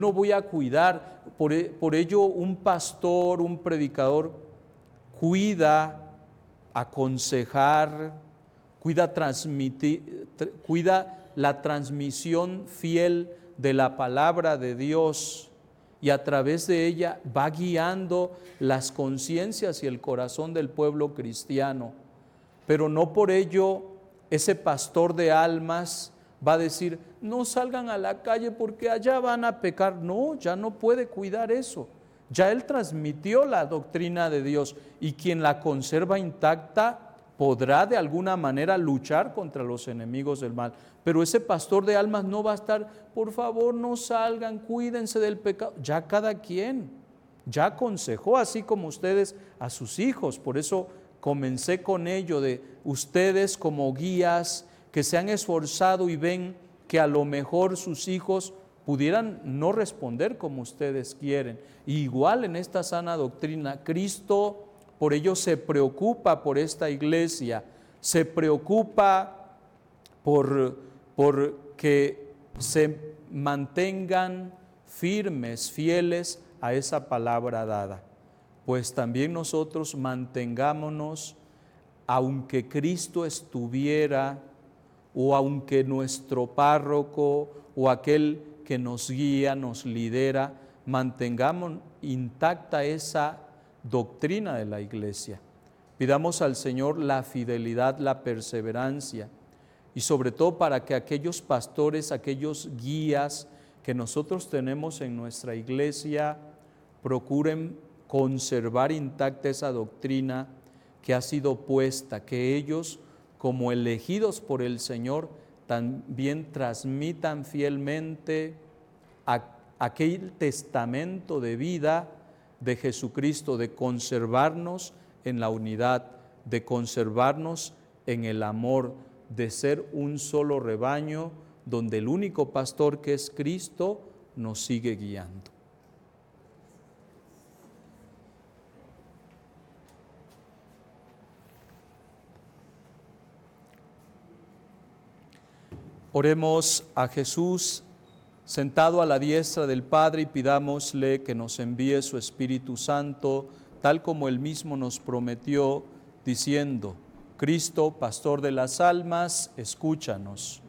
no voy a cuidar. Por ello un pastor, un predicador, cuida aconsejar, cuida transmitir, cuida la transmisión fiel de la palabra de Dios, y a través de ella va guiando las conciencias y el corazón del pueblo cristiano. Pero no por ello ese pastor de almas va a decir, no salgan a la calle porque allá van a pecar. No, ya no puede cuidar eso. Ya él transmitió la doctrina de Dios, y quien la conserva intacta podrá de alguna manera luchar contra los enemigos del mal. Pero ese pastor de almas no va a estar, por favor no salgan, cuídense del pecado. Ya cada quien ya aconsejó, así como ustedes a sus hijos. Por eso comencé con ello, de ustedes como guías que se han esforzado y ven que a lo mejor sus hijos pudieran no responder como ustedes quieren. Igual en esta sana doctrina, Cristo por ello se preocupa por esta iglesia, se preocupa por que se mantengan firmes, fieles a esa palabra dada. Pues también nosotros mantengámonos, aunque Cristo estuviera, o aunque nuestro párroco o aquel que nos guía, nos lidera, mantengamos intacta esa doctrina de la iglesia. Pidamos al Señor la fidelidad, la perseverancia, y sobre todo para que aquellos pastores, aquellos guías que nosotros tenemos en nuestra iglesia, procuren conservar intacta esa doctrina que ha sido puesta, que ellos, como elegidos por el Señor, también transmitan fielmente aquel testamento de vida de Jesucristo, de conservarnos en la unidad, de conservarnos en el amor, de ser un solo rebaño, donde el único pastor, que es Cristo, nos sigue guiando. Oremos a Jesús sentado a la diestra del Padre, y pidámosle que nos envíe su Espíritu Santo, tal como Él mismo nos prometió, diciendo: Cristo, pastor de las almas, escúchanos.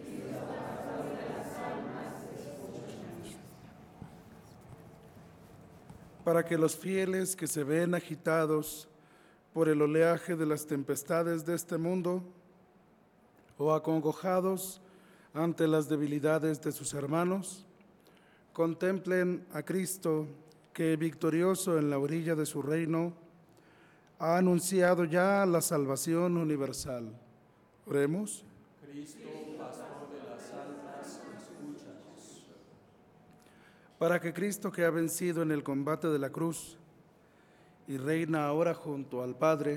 Para que los fieles que se ven agitados por el oleaje de las tempestades de este mundo, o acongojados ante las debilidades de sus hermanos, contemplen a Cristo, que victorioso en la orilla de su reino, ha anunciado ya la salvación universal. Oremos. Cristo, pastor de las almas, escúchanos. Para que Cristo, que ha vencido en el combate de la cruz y reina ahora junto al Padre,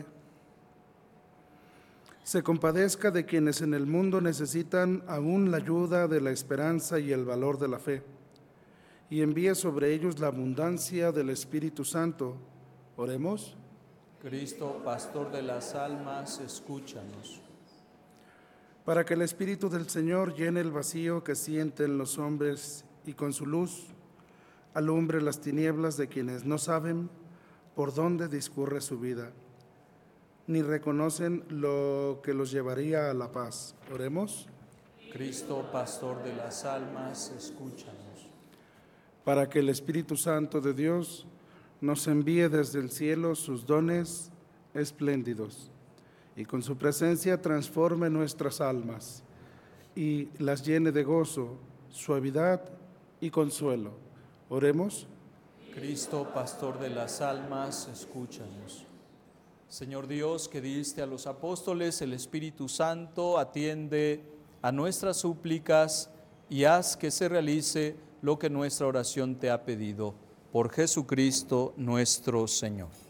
se compadezca de quienes en el mundo necesitan aún la ayuda de la esperanza y el valor de la fe, y envíe sobre ellos la abundancia del Espíritu Santo. Oremos. Cristo, pastor de las almas, escúchanos. Para que el Espíritu del Señor llene el vacío que sienten los hombres, y con su luz alumbre las tinieblas de quienes no saben por dónde discurre su vida, ni reconocen lo que los llevaría a la paz. Oremos. Cristo, pastor de las almas, escúchanos. Para que el Espíritu Santo de Dios nos envíe desde el cielo sus dones espléndidos, y con su presencia transforme nuestras almas y las llene de gozo, suavidad y consuelo. Oremos. Cristo, pastor de las almas, escúchanos. Señor Dios, que diste a los apóstoles el Espíritu Santo, atiende a nuestras súplicas y haz que se realice lo que nuestra oración te ha pedido. Por Jesucristo nuestro Señor.